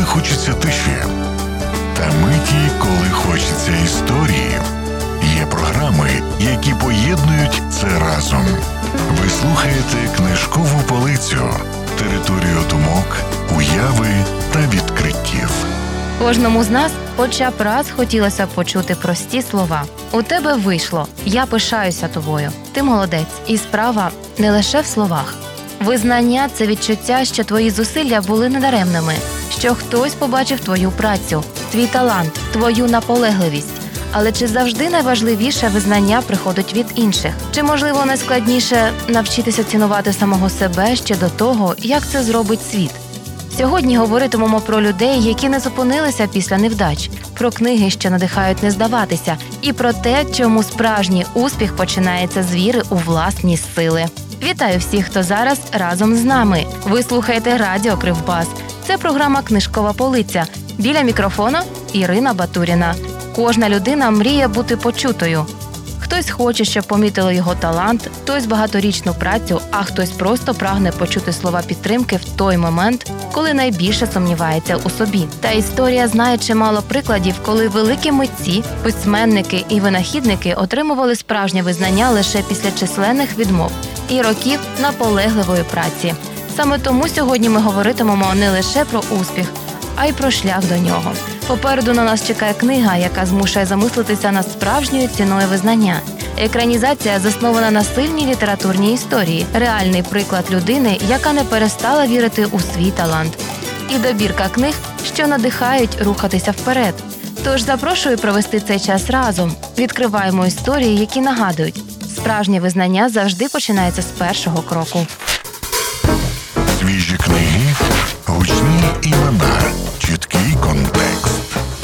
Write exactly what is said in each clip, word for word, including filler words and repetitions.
коли хочеться тиші, та миті, коли хочеться історії. Є програми, які поєднують це разом. Ви слухаєте «Книжкову полицю» – територію думок, уяви та відкриттів. Кожному з нас хоча б раз хотілося почути прості слова. У тебе вийшло. Я пишаюся тобою. Ти молодець. І справа не лише в словах. Визнання – це відчуття, що твої зусилля були недаремними, що хтось побачив твою працю, твій талант, твою наполегливість. Але чи завжди найважливіше визнання приходить від інших? Чи, можливо, найскладніше навчитися цінувати самого себе ще до того, як це зробить світ? Сьогодні говоритимемо про людей, які не зупинилися після невдач, про книги, що надихають не здаватися, і про те, чому справжній успіх починається з віри у власні сили. Вітаю всіх, хто зараз разом з нами. Ви слухаєте Радіо Кривбас. Це програма «Книжкова полиця». Біля мікрофона Ірина Батуріна. Кожна людина мріє бути почутою. Хтось хоче, щоб помітили його талант, хтось багаторічну працю, а хтось просто прагне почути слова підтримки в той момент, коли найбільше сумнівається у собі. Та історія знає чимало прикладів, коли великі митці, письменники і винахідники отримували справжнє визнання лише після численних відмов і років наполегливої праці. Саме тому сьогодні ми говоритимемо не лише про успіх, а й про шлях до нього. Попереду на нас чекає книга, яка змушує замислитися над справжньою ціною визнання. Екранізація заснована на сильній літературній історії, реальний приклад людини, яка не перестала вірити у свій талант. І добірка книг, що надихають рухатися вперед. Тож запрошую провести цей час разом. Відкриваємо історії, які нагадують, справжнє визнання завжди починається з першого кроку. Свіжі книги, гучні імена, чіткий контекст.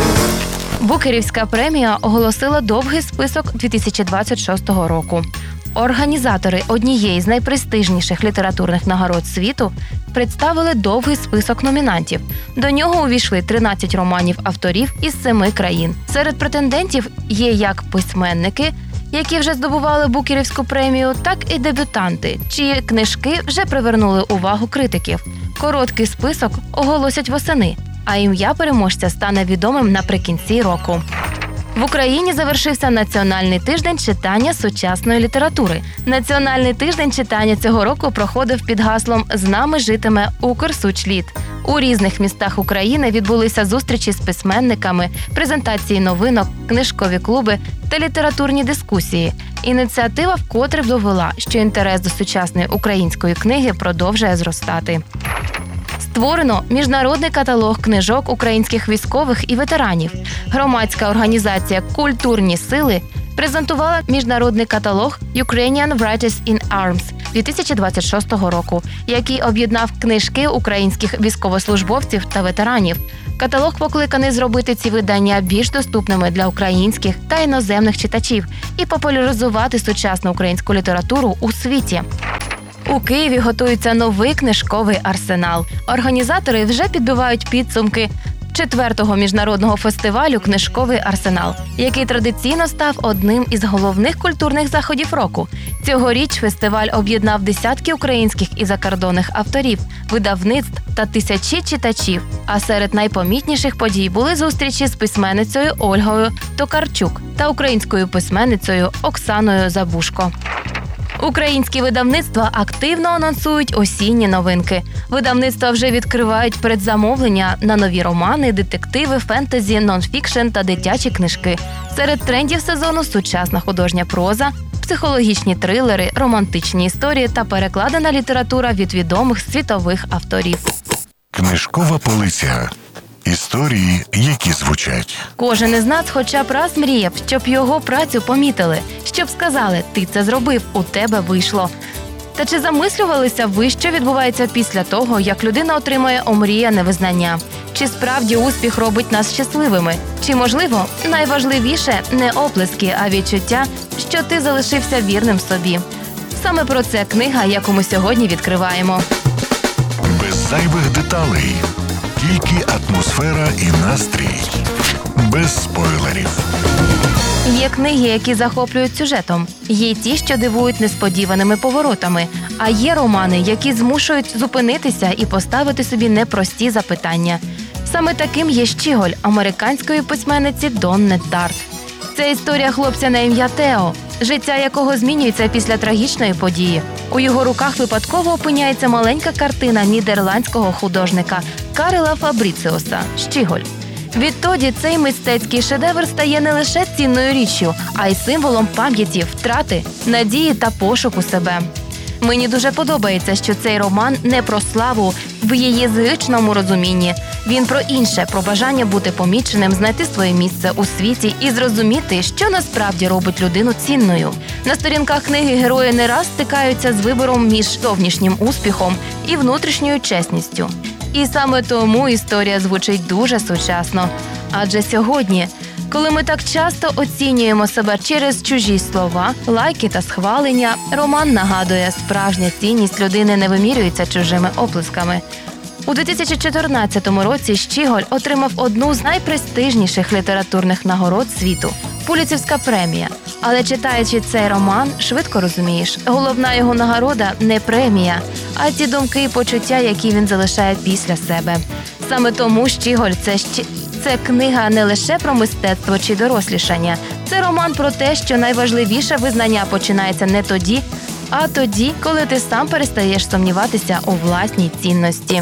Букерівська премія оголосила довгий список дві тисячі двадцять шостого року. Організатори однієї з найпрестижніших літературних нагород світу представили довгий список номінантів. До нього увійшли тринадцять романів авторів із семи країн. Серед претендентів є як письменники, які вже здобували Букерівську премію, так і дебютанти, чиї книжки вже привернули увагу критиків. Короткий список оголосять восени, а ім'я переможця стане відомим наприкінці року. В Україні завершився Національний тиждень читання сучасної літератури. Національний тиждень читання цього року проходив під гаслом «З нами житиме Укрсучліт». У різних містах України відбулися зустрічі з письменниками, презентації новинок, книжкові клуби та літературні дискусії. Ініціатива вкотре довела, що інтерес до сучасної української книги продовжує зростати. Створено міжнародний каталог книжок українських військових і ветеранів. Громадська організація «Культурні сили» презентувала міжнародний каталог «Ukrainian Writers in Arms» дві тисячі двадцять шостого року, який об'єднав книжки українських військовослужбовців та ветеранів. Каталог покликаний зробити ці видання більш доступними для українських та іноземних читачів і популяризувати сучасну українську літературу у світі. У Києві готується новий книжковий арсенал. Організатори вже підбивають підсумки четвертого міжнародного фестивалю «Книжковий арсенал», який традиційно став одним із головних культурних заходів року. Цьогоріч фестиваль об'єднав десятки українських і закордонних авторів, видавництв та тисячі читачів. А серед найпомітніших подій були зустрічі з письменницею Ольгою Токарчук та українською письменницею Оксаною Забушко. Українські видавництва активно анонсують осінні новинки. Видавництва вже відкривають передзамовлення на нові романи, детективи, фентезі, нонфікшн та дитячі книжки. Серед трендів сезону – сучасна художня проза, психологічні трилери, романтичні історії та перекладена література від відомих світових авторів. Книжкова полиця. Історії, які звучать. Кожен із нас хоча б раз мріяв, щоб його працю помітили, щоб сказали «ти це зробив, у тебе вийшло». Та чи замислювалися ви, що відбувається після того, як людина отримує омріяне визнання? Чи справді успіх робить нас щасливими? Чи, можливо, найважливіше не оплески, а відчуття, що ти залишився вірним собі? Саме про це книга, яку ми сьогодні відкриваємо. Без зайвих деталей. Тільки атмосфера і настрій. Без спойлерів. Є книги, які захоплюють сюжетом. Є ті, що дивують несподіваними поворотами. А є романи, які змушують зупинитися і поставити собі непрості запитання. Саме таким є щіголь американської письменниці Донни Тарт. Це історія хлопця на ім'я Тео, життя якого змінюється після трагічної події. У його руках випадково опиняється маленька картина нідерландського художника Карела Фабріціуса «Щіголь». Відтоді цей мистецький шедевр стає не лише цінною річчю, а й символом пам'яті, втрати, надії та пошуку себе. Мені дуже подобається, що цей роман не про славу в її звичному розумінні. Він про інше, про бажання бути поміченим, знайти своє місце у світі і зрозуміти, що насправді робить людину цінною. На сторінках книги герої не раз стикаються з вибором між зовнішнім успіхом і внутрішньою чесністю. І саме тому історія звучить дуже сучасно. Адже сьогодні, коли ми так часто оцінюємо себе через чужі слова, лайки та схвалення, роман нагадує, справжня цінність людини не вимірюється чужими оплесками. У дві тисячі чотирнадцятому році Щіголь отримав одну з найпрестижніших літературних нагород світу – Пулітцерівська премія. Але читаючи цей роман, швидко розумієш, головна його нагорода – не премія, а ті думки і почуття, які він залишає після себе. Саме тому Щіголь – це щ... Це книга не лише про мистецтво чи дорослішання. Це роман про те, що найважливіше визнання починається не тоді, а тоді, коли ти сам перестаєш сумніватися у власній цінності.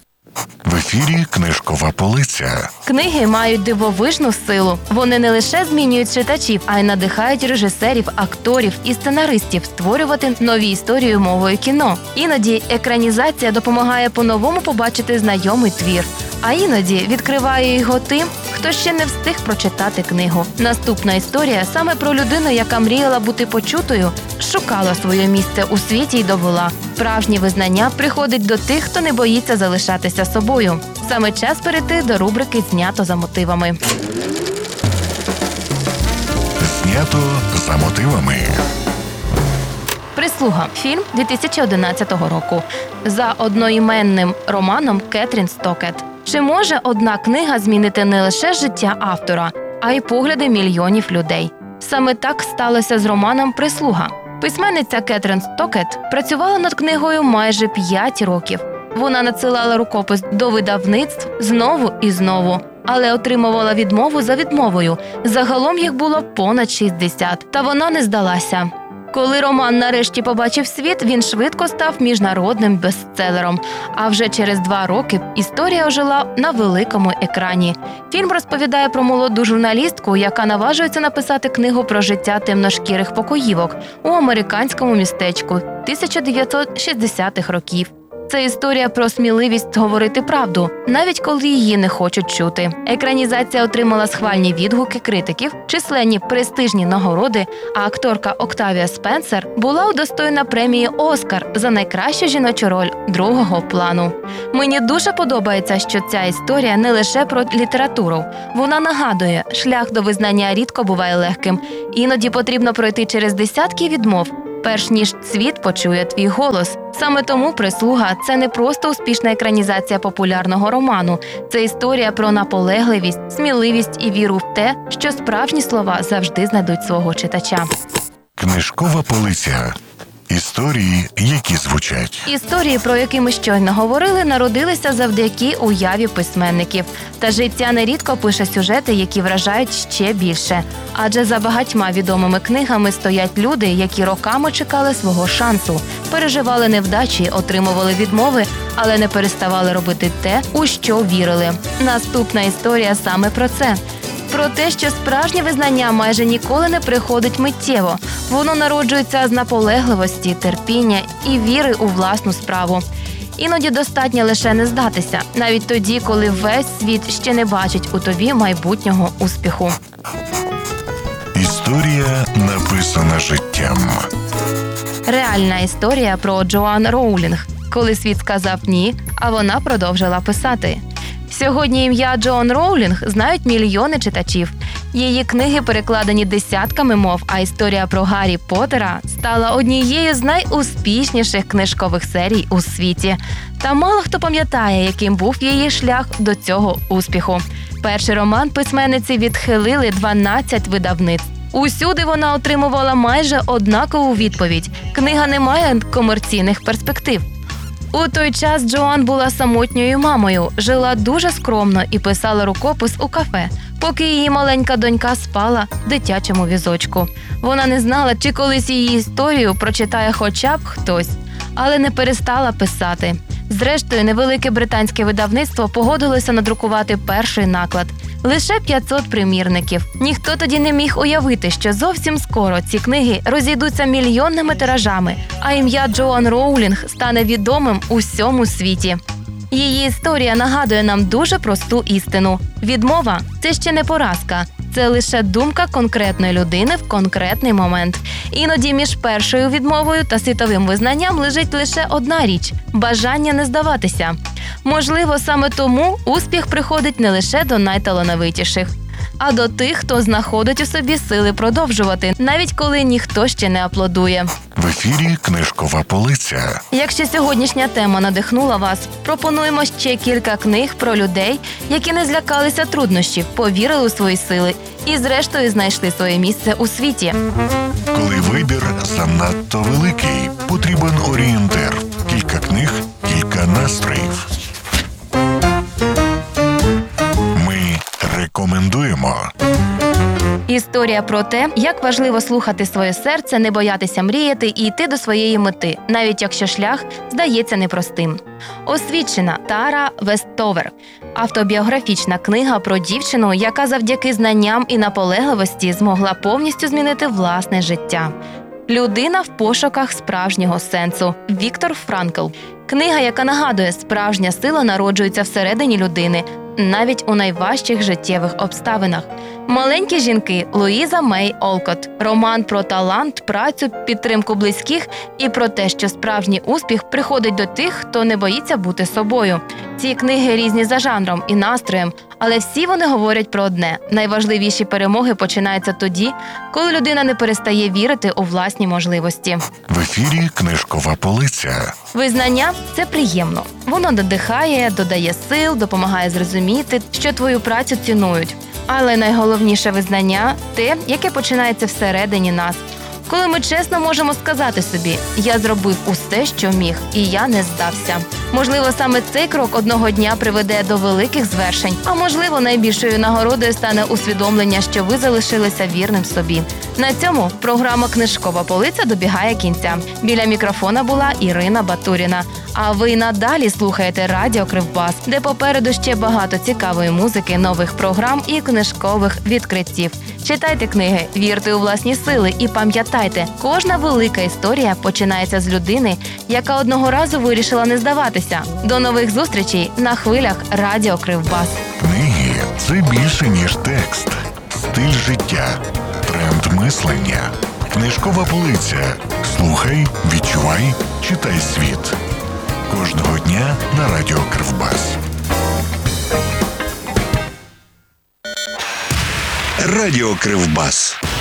В ефірі «Книжкова полиця». Книги мають дивовижну силу. Вони не лише змінюють читачів, а й надихають режисерів, акторів і сценаристів створювати нові історії мовою кіно. Іноді екранізація допомагає по-новому побачити знайомий твір, а іноді відкриває його тим, хто ще не встиг прочитати книгу. Наступна історія саме про людину, яка мріяла бути почутою, шукала своє місце у світі й довела. Справжнє визнання приходить до тих, хто не боїться залишатися собою. Саме час перейти до рубрики «Знято за мотивами». Знято за мотивами. «Прислуга» – фільм дві тисячі одинадцятого року. За одноіменним романом Кетрін Стокет. Чи може одна книга змінити не лише життя автора, а й погляди мільйонів людей? Саме так сталося з романом «Прислуга». Письменниця Кетрін Стокет працювала над книгою майже п'ять років. Вона надсилала рукопис до видавництв знову і знову, але отримувала відмову за відмовою. Загалом їх було понад шістдесят, та вона не здалася. Коли роман нарешті побачив світ, він швидко став міжнародним бестселером. А вже через два роки історія ожила на великому екрані. Фільм розповідає про молоду журналістку, яка наважується написати книгу про життя темношкірих покоївок у американському містечку тисяча дев'ятсот шістдесятих років. Це історія про сміливість говорити правду, навіть коли її не хочуть чути. Екранізація отримала схвальні відгуки критиків, численні престижні нагороди, а акторка Октавія Спенсер була удостоєна премії «Оскар» за найкращу жіночу роль другого плану. Мені дуже подобається, що ця історія не лише про літературу. Вона нагадує, шлях до визнання рідко буває легким. Іноді потрібно пройти через десятки відмов, перш ніж світ почує твій голос. Саме тому «Прислуга» – це не просто успішна екранізація популярного роману. Це історія про наполегливість, сміливість і віру в те, що справжні слова завжди знайдуть свого читача. Книжкова полиця. Історії, які звучать. Історії, про які ми щойно говорили, народилися завдяки уяві письменників. Та життя нерідко пише сюжети, які вражають ще більше. Адже за багатьма відомими книгами стоять люди, які роками чекали свого шансу, переживали невдачі, отримували відмови, але не переставали робити те, у що вірили. Наступна історія саме про це. Про те, що справжнє визнання майже ніколи не приходить миттєво. Воно народжується з наполегливості, терпіння і віри у власну справу. Іноді достатньо лише не здатися, навіть тоді, коли весь світ ще не бачить у тобі майбутнього успіху. Історія, написана життям. Реальна історія про Джоан Роулінг, коли світ сказав «ні», а вона продовжила писати. Сьогодні ім'я Джоан Роулінг знають мільйони читачів. Її книги перекладені десятками мов, а історія про Гаррі Поттера стала однією з найуспішніших книжкових серій у світі. Та мало хто пам'ятає, яким був її шлях до цього успіху. Перший роман письменниці відхилили дванадцять видавництв. Усюди вона отримувала майже однакову відповідь. Книга не має комерційних перспектив. У той час Джоан була самотньою мамою, жила дуже скромно і писала рукопис у кафе, поки її маленька донька спала в дитячому візочку. Вона не знала, чи колись її історію прочитає хоча б хтось, але не перестала писати. Зрештою, невелике британське видавництво погодилося надрукувати перший наклад. Лише п'ятсот примірників. Ніхто тоді не міг уявити, що зовсім скоро ці книги розійдуться мільйонними тиражами, а ім'я Джоан Роулінг стане відомим у всьому світі. Її історія нагадує нам дуже просту істину. Відмова – це ще не поразка. Це лише думка конкретної людини в конкретний момент. Іноді між першою відмовою та світовим визнанням лежить лише одна річ – бажання не здаватися. Можливо, саме тому успіх приходить не лише до найталановитіших, а до тих, хто знаходить у собі сили продовжувати, навіть коли ніхто ще не аплодує. В ефірі «Книжкова полиця». Якщо сьогоднішня тема надихнула вас, пропонуємо ще кілька книг про людей, які не злякалися труднощів, повірили у свої сили і зрештою знайшли своє місце у світі. Коли вибір занадто великий, потрібен орієнтир. Кілька книг, кілька настроїв. Ми рекомендуємо. Історія про те, як важливо слухати своє серце, не боятися мріяти і йти до своєї мети, навіть якщо шлях здається непростим. Освічена Тара Вестовер. Автобіографічна книга про дівчину, яка завдяки знанням і наполегливості змогла повністю змінити власне життя. Людина в пошуках справжнього сенсу. Віктор Франкл. Книга, яка нагадує, справжня сила народжується всередині людини, навіть у найважчих життєвих обставинах. Маленькі жінки Луїза Мей Олкот. Роман про талант, працю, підтримку близьких і про те, що справжній успіх приходить до тих, хто не боїться бути собою. Ці книги різні за жанром і настроєм, але всі вони говорять про одне – найважливіші перемоги починаються тоді, коли людина не перестає вірити у власні можливості. В ефірі «Книжкова полиця». Визнання – це приємно. Воно надихає, додає сил, допомагає зрозуміти, що твою працю цінують. Але найголовніше визнання – те, яке починається всередині нас. Коли ми чесно можемо сказати собі «я зробив усе, що міг, і я не здався». Можливо, саме цей крок одного дня приведе до великих звершень, а можливо, найбільшою нагородою стане усвідомлення, що ви залишилися вірним собі. На цьому програма «Книжкова полиця» добігає кінця. Біля мікрофона була Ірина Батуріна. А ви надалі слухаєте Радіо Кривбас, де попереду ще багато цікавої музики, нових програм і книжкових відкриттів. Читайте книги, вірте у власні сили і пам'ятайте, кожна велика історія починається з людини, яка одного разу вирішила не здаватися. До нових зустрічей на хвилях Радіо Кривбас. Книги – це більше, ніж текст. Стиль життя. Тренд мислення. Книжкова полиця. Слухай, відчувай, читай світ. Кожного дня на Радіо Кривбас. Радіо Кривбас.